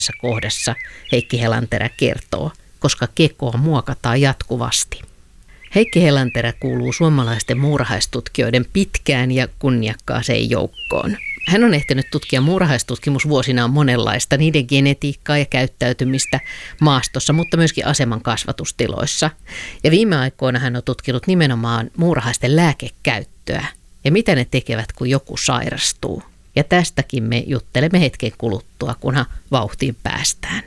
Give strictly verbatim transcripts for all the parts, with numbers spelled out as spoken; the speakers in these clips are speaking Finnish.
Tässä kohdassa Heikki Helanterä kertoo, koska kekoa muokataan jatkuvasti. Heikki Helanterä kuuluu suomalaisten muurahaistutkijoiden pitkään ja kunniakkaaseen joukkoon. Hän on ehtinyt tutkia muurahaistutkimusvuosinaan monenlaista, niiden genetiikkaa ja käyttäytymistä maastossa, mutta myöskin aseman kasvatustiloissa. Ja viime aikoina hän on tutkinut nimenomaan muurahaisten lääkekäyttöä ja mitä ne tekevät, kun joku sairastuu. Ja tästäkin me juttelemme hetken kuluttua, kunhan vauhtiin päästään.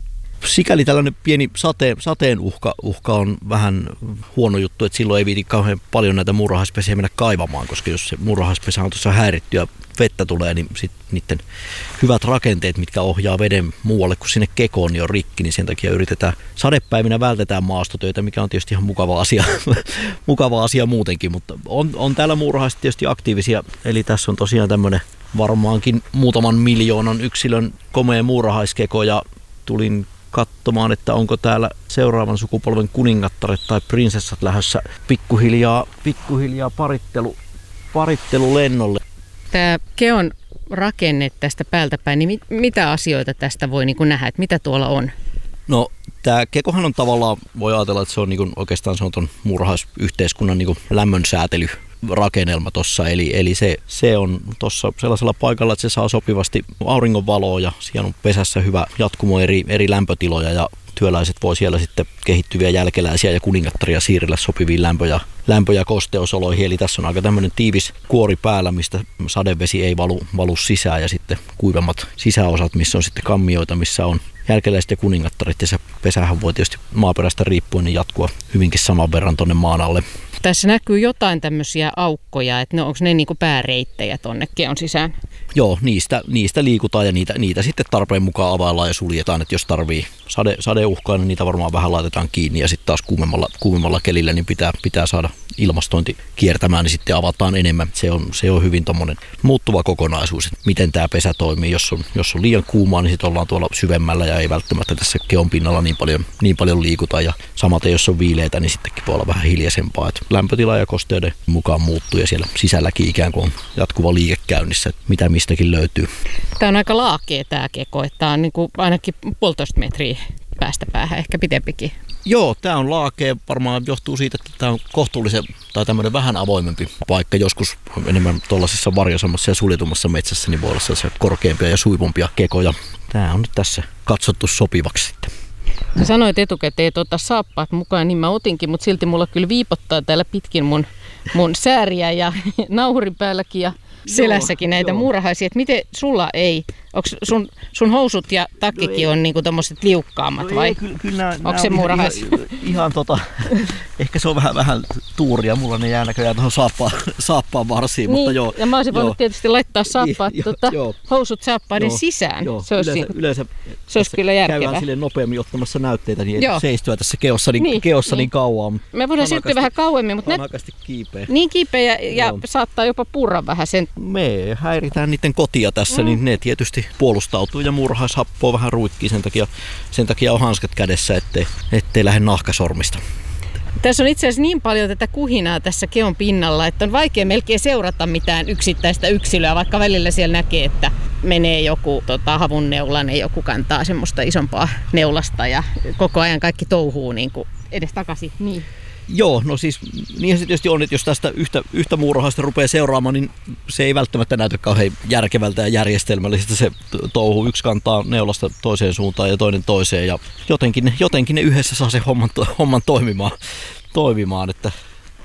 Sikäli tällainen pieni sateen, sateen uhka, uhka on vähän huono juttu, että silloin ei viiti kauhean paljon näitä muurahaispesiä mennä kaivamaan, koska jos se muurahaispesä on tuossa häiritty ja vettä tulee, niin sitten niiden hyvät rakenteet, mitkä ohjaa veden muualle kuin sinne kekoon, niin on rikki, niin sen takia yritetään sadepäivinä vältetään maastotöitä, mikä on tietysti ihan mukava asia, mukava asia muutenkin, mutta on, on täällä muurahaiset tietysti aktiivisia, eli tässä on tosiaan tämmöinen varmaankin muutaman miljoonan yksilön komea muurahaiskeko ja tulin katsomaan, että onko täällä seuraavan sukupolven kuningattaret tai prinsessat lähdössä pikkuhiljaa, pikkuhiljaa parittelu, parittelulennolle. Tämä keon rakenne tästä päältä päin, niin mit, mitä asioita tästä voi niin kuin nähdä, että mitä tuolla on? No tämä kekohan on tavallaan, voi ajatella, että se on niin kuin, oikeastaan se on ton muurahaisyhteiskunnan niin kuin lämmönsäätely. Rakennelma tuossa, eli, eli se, se on tuossa sellaisella paikalla, että se saa sopivasti auringonvaloa ja siellä on pesässä hyvä jatkumo eri, eri lämpötiloja ja työläiset voi siellä sitten kehittyviä jälkeläisiä ja kuningattaria siirrellä sopiviin lämpö- ja, lämpö- ja kosteusoloihin, eli tässä on aika tämmöinen tiivis kuori päällä, mistä sadevesi ei valu, valu sisään ja sitten kuivemmat sisäosat, missä on sitten kammioita, missä on jälkeläiset ja kuningattarit ja se pesähän voi tietysti maaperästä riippuen niin jatkua hyvinkin saman verran tuonne maan alle. Tässä näkyy jotain tämmöisiä aukkoja, että ne, onko ne niinku pääreittejä tuonne keon sisään? Joo, niistä, niistä liikutaan ja niitä, niitä sitten tarpeen mukaan availlaan ja suljetaan, että jos tarvii sade, sadeuhkaa, niin niitä varmaan vähän laitetaan kiinni ja sitten taas kuumemmalla, kuumemmalla kelillä niin pitää, pitää saada ilmastointi kiertämään, niin sitten avataan enemmän. Se on, se on hyvin tommoinen muuttuva kokonaisuus, että miten tämä pesä toimii. Jos on, jos on liian kuumaa, niin sitten ollaan tuolla syvemmällä ja ei välttämättä tässä keon pinnalla niin paljon, niin paljon liikuta ja samaten jos on viileitä, niin sittenkin voi olla vähän hiljaisempaa. Että lämpötila ja kosteuden mukaan muuttuu ja siellä sisälläkin ikään kuin on jatkuva liike käynnissä, että mitä mistäkin löytyy. Tämä on aika laakea tämä keko, että tämä on niin kuin ainakin puolitoista metriä päästä päähän, ehkä pitempikin. Joo, tämä on laakea. Varmaan johtuu siitä, että tämä on kohtuullisen tai tämmöinen vähän avoimempi paikka. Joskus enemmän tuollaisessa varjoisemmassa ja suljetummassa metsässä niin voi olla sellaisia korkeampia ja suivumpia kekoja. Tämä on nyt tässä katsottu sopivaksi sitten. Sä sanoit etukäteen, että ota saappaat mukaan, niin mä otinkin, mutta silti mulla kyllä viipottaa täällä pitkin mun, mun sääriä ja nauhurin päälläkin ja selässäkin näitä joo. muurahaisia. Että miten sulla ei, onko sun, sun housut ja takkikin no on niinku tommoset liukkaammat no vai ei, kyllä, kyllä nää, onko se muurahais? Ihan, ihan tota, ehkä se on vähän, vähän tuuria, mulla ne jää näköjään tuohon saappaan, saappaan varsiin. Niin, mutta joo, ja mä olisin joo. voinut tietysti laittaa saappaat, jo, tota, jo, housut saappaiden joo, sisään. Joo, se olisi, yleensä, yleensä se olisi kyllä järkevää. Käydään silleen nopeammin ottamassa näytteitä, niin ei seistyä tässä keossa niin, niin, keossa niin. niin kauan. Me voidaan siirtyä vähän kauemmin, mutta nä- kiipeä. Niin kiipeä ja, ja saattaa jopa purra vähän sen. Me häiritään niiden kotia tässä, mm. niin ne tietysti puolustautuu ja muurahaishappoa vähän ruikkii, sen takia, sen takia on hanskat kädessä, ettei, ettei lähde nahkasormista. Tässä on itse asiassa niin paljon tätä kuhinaa tässä keon pinnalla, että on vaikea melkein seurata mitään yksittäistä yksilöä, vaikka välillä siellä näkee, että menee joku tota, havun neulainen, joku kantaa semmoista isompaa neulasta ja koko ajan kaikki touhuu niin kuin edes takaisin. Niin. Joo, no siis niinhän se tietysti on, että jos tästä yhtä, yhtä muurahaista rupeaa seuraamaan, niin se ei välttämättä näytä kauhean järkevältä ja järjestelmällisesti se touhu. Yksi kantaa neulasta toiseen suuntaan ja toinen toiseen ja jotenkin ne, jotenkin ne yhdessä saa sen homman, homman toimimaan, toimimaan, että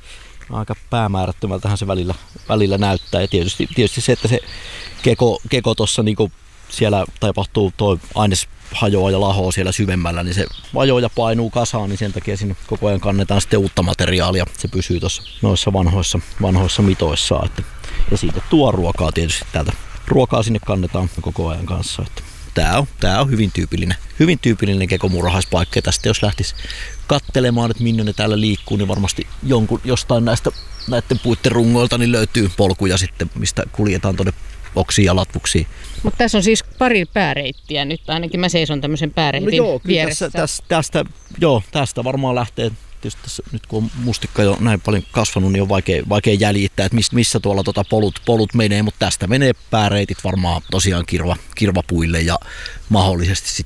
aika päämäärättömältähän se välillä, välillä näyttää ja tietysti, tietysti se, että se keko, keko tuossa niinku siellä tapahtuu toi aines hajoaa ja lahoaa siellä syvemmällä, niin se vajoo ja painuu kasaan, niin sen takia sinne koko ajan kannetaan sitten uutta materiaalia. Se pysyy tuossa noissa vanhoissa, vanhoissa mitoissa. Että, ja siitä tuo ruokaa tietysti täältä. Ruokaa sinne kannetaan koko ajan kanssa. Että tää on, tää on hyvin tyypillinen, hyvin tyypillinen kekomuurahaispaikka. Tästä jos lähtisi katselemaan, että minne ne täällä liikkuu, niin varmasti jonkun, jostain näistä näiden puitten rungoilta niin löytyy polkuja sitten, mistä kuljetaan tuonne oksiin ja latvuksiin. Mutta tässä on siis pari pääreittiä nyt, ainakin mä seison tämmöisen pääreitin no joo, vieressä. Tässä, tästä, tästä, joo, tästä varmaan lähtee tietysti tässä, nyt kun on mustikka jo näin paljon kasvanut, niin on vaikea, vaikea jäljittää, että missä, missä tuolla tota polut, polut menee, mutta tästä menee pääreitit varmaan tosiaan kirva, kirvapuille ja mahdollisesti sitten